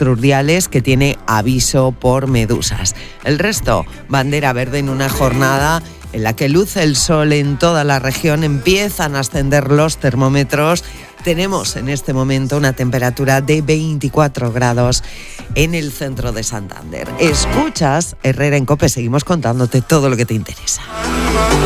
Urdiales, que tiene aviso por medusas. El resto, bandera verde en una jornada en la que luce el sol en toda la región. Empiezan a ascender los termómetros. Tenemos en este momento una temperatura de 24 grados en el centro de Santander. Escuchas Herrera en COPE, seguimos contándote todo lo que te interesa.